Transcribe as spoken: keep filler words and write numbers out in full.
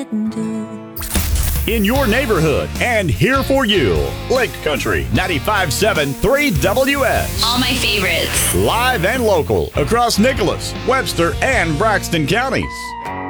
In your neighborhood and here for you. Lake Country ninety-five point seven three W S. All my favorites. Live and local across Nicholas, Webster, and Braxton counties.